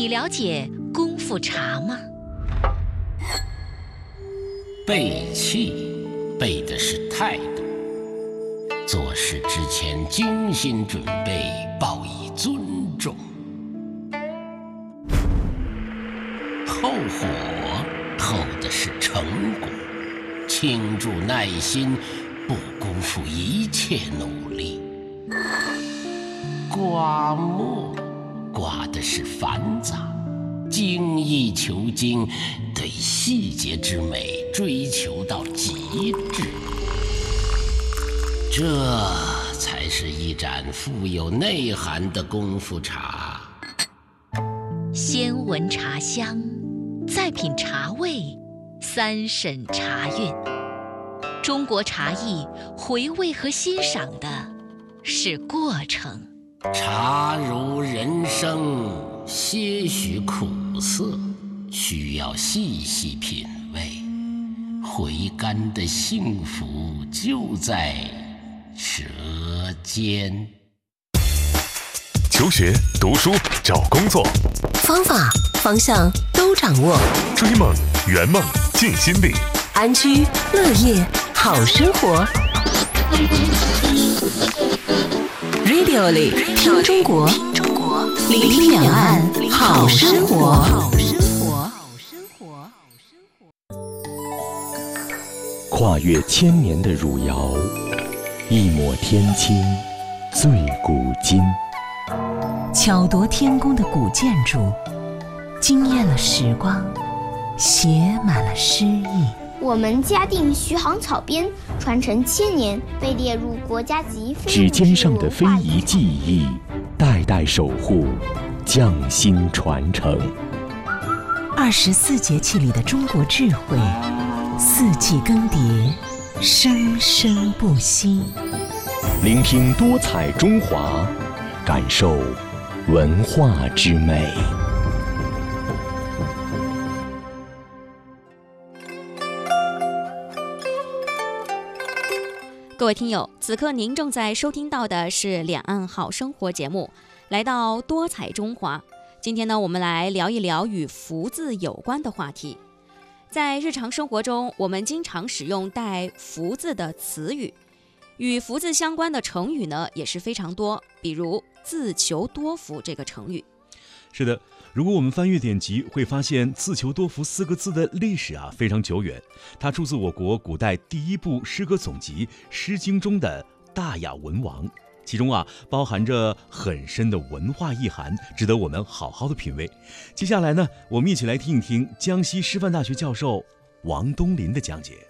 你了解功夫茶吗？ 背气，背的是态度。做事之前精心准备，报以尊重。后火，后的是成果。倾注耐心，不辜负一切努力。刮墨，刮的是繁杂。精益求精，对细节之美追求到极致，这才是一盏富有内涵的功夫茶。 先闻茶香，再品茶味，三审茶韵。中国茶艺回味和欣赏的是过程。 茶如人生，些许苦涩，需要细细品味。回甘的幸福就在舌尖。 求学、读书、找工作， 方法、方向都掌握。 追梦、圆梦、尽心力， 安居乐业好生活。Radio 里听中国，聆听两岸好生活。 跨越千年的汝窑，一抹天青，醉古今。 巧夺天工的古建筑，惊艳了时光，写满了诗意。 我们嘉定徐杭草编传承千年，被列入国家级非指尖上的非遗技艺，代代守护，匠心传承。 24节气里的中国智慧，四季更迭，生生不息。 聆听多彩中华，感受文化之美。 各位听友，此刻您正在收听到的是两岸好生活节目，来到多彩中华。今天呢，我们来聊一聊与福字有关的话题。在日常生活中，我们经常使用带福字的词语，与福字相关的成语呢也是非常多，比如自求多福这个成语。 是的，如果我们翻阅典籍，会发现自求多福4个字的历史非常久远，它出自我国古代第一部诗歌总集《诗经》中的大雅文王，其中包含着很深的文化意涵，值得我们好好的品味。接下来呢，我们一起来听一听江西师范大学教授王东林的讲解。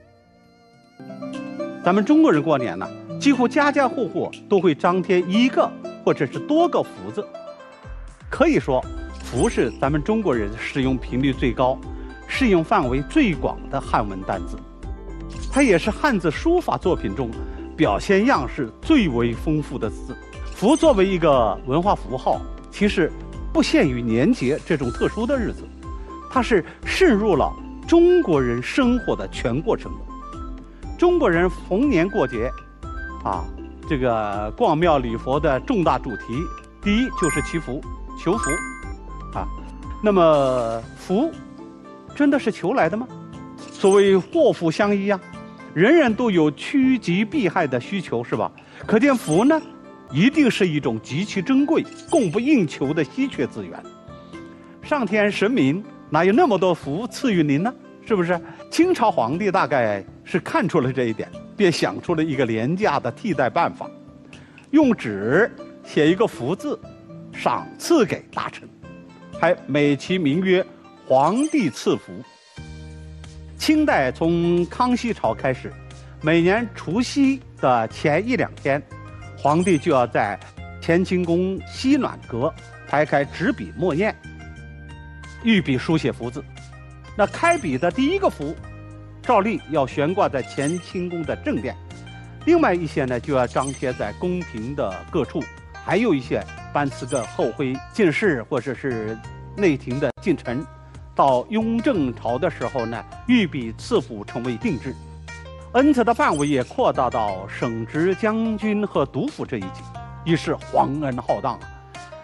咱们中国人过年呢，几乎家家户户都会张贴一个或者是多个福字。可以说，福是咱们中国人使用频率最高、适用范围最广的汉文单字，它也是汉字书法作品中表现样式最为丰富的字。福作为一个文化符号，其实不限于年节这种特殊的日子，它是渗入了中国人生活的全过程的。中国人逢年过节这个逛庙礼佛的重大主题，第一就是祈福、求福那么福真的是求来的吗？所谓祸福相依人人都有趋吉避害的需求，是吧？可见福呢，一定是一种极其珍贵、供不应求的稀缺资源。上天神明哪有那么多福赐予您呢？是不是？清朝皇帝大概是看出了这一点，便想出了一个廉价的替代办法，用纸写一个福字，赏赐给大臣，还美其名曰皇帝赐福。清代从康熙朝开始，每年除夕的前1-2天，皇帝就要在乾清宫西暖阁排开纸笔墨砚，御笔书写福字。那开笔的第一个福，照例要悬挂在乾清宫的正殿，另外一些呢就要张贴在宫廷的各处，还有一些颁赐个后妃进士或者是内廷的近臣。到雍正朝的时候呢，御笔赐福成为定制，恩赐的范围也扩大到省直、将军和督府这一级，已是皇恩浩荡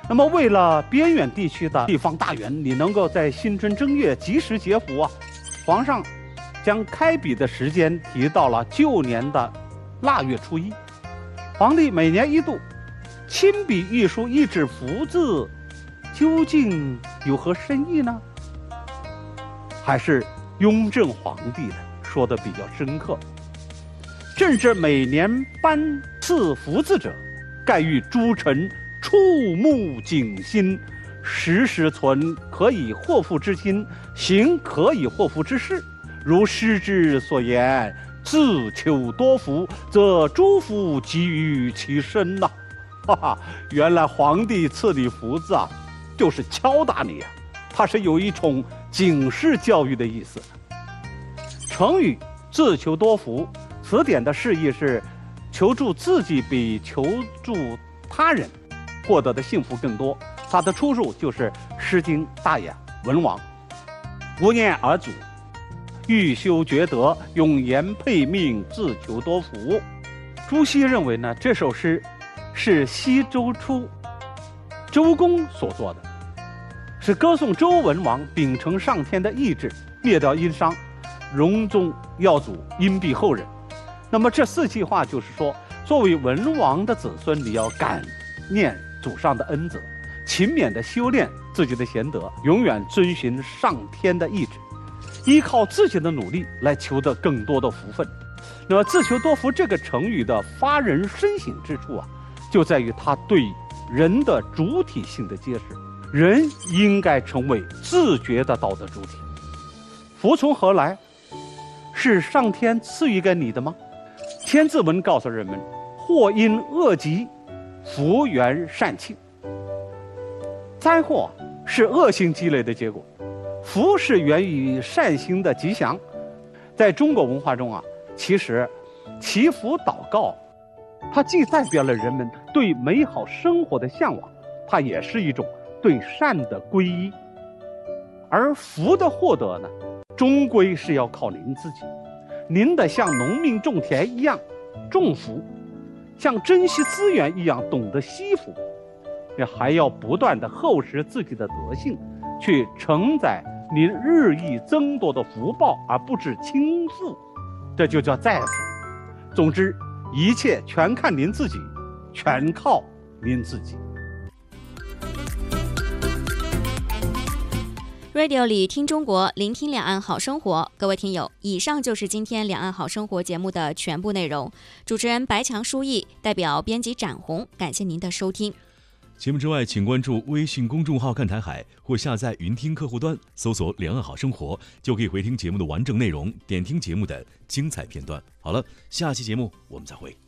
那么为了边远地区的地方大员，你能够在新春正月及时结福啊，皇上将开笔的时间提到了旧年的腊月初一。皇帝每年一度亲笔御书一纸福字，究竟有何深意呢？还是雍正皇帝说的比较深刻。朕之每年颁赐福字者，盖欲诸臣触目警心，时时存可以祸福之心，行可以祸福之事。如诗之所言，自求多福，则诸福集于其身呐。哈哈，原来皇帝赐你福字啊，就是敲打你啊，它是有一种警示教育的意思。成语自求多福，词典的释义是求助自己比求助他人获得的幸福更多。它的出处就是《诗经·大雅·文王》，无念而祖，欲修厥德，永言配命，自求多福。朱熹认为呢，这首诗是西周初周公所作的，是歌颂周文王秉承上天的意志，灭掉殷商，荣宗耀祖，荫庇后人。那么这4句话就是说，作为文王的子孙，你要感念祖上的恩泽，勤勉地修炼自己的贤德，永远遵循上天的意志，依靠自己的努力来求得更多的福分。那么自求多福这个成语的发人深省之处啊，就在于它对人的主体性的揭示。人应该成为自觉的道德主体。福从何来？是上天赐予给你的吗？千字文告诉人们，祸因恶极，福源善庆。灾祸是恶行积累的结果，福是源于善行的吉祥。在中国文化中啊，其实祈福祷告，它既代表了人们对美好生活的向往，它也是一种对善的皈依。而福的获得呢，终归是要靠您自己。您得像农民种田一样种福，像珍惜资源一样懂得惜福，也还要不断地厚实自己的德性，去承载您日益增多的福报，而不致倾覆，这就叫载福。总之，一切全看您自己，全靠您自己。 Radio 里听中国，聆听两岸好生活。各位听友，以上就是今天两岸好生活节目的全部内容。主持人白强、舒毅代表编辑展红，感谢您的收听。 节目之外，请关注微信公众号看台海，或下载云听客户端，搜索两岸好生活，就可以回听节目的完整内容，点听节目的精彩片段。好了，下期节目我们再会。